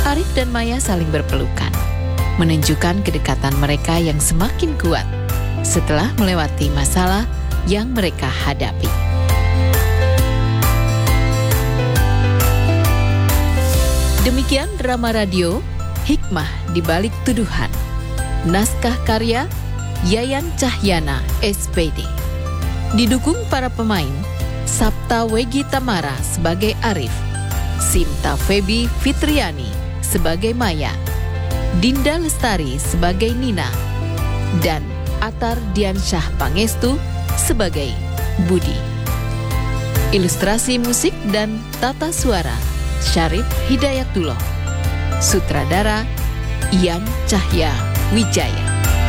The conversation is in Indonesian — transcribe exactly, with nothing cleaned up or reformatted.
Arif dan Maya saling berpelukan, menunjukkan kedekatan mereka yang semakin kuat setelah melewati masalah yang mereka hadapi. Demikian drama radio Hikmah di Balik Tuduhan. Naskah karya Yayan Cahyana S P D. Didukung para pemain Sapta Wegi Tamara sebagai Arif, Sinta Febi Fitriani sebagai Maya, Dinda Lestari sebagai Nina, dan Atar Diansyah Pangestu sebagai Budi. Ilustrasi musik dan tata suara Syarif Hidayatullah. Sutradara Ian Cahya Wijaya.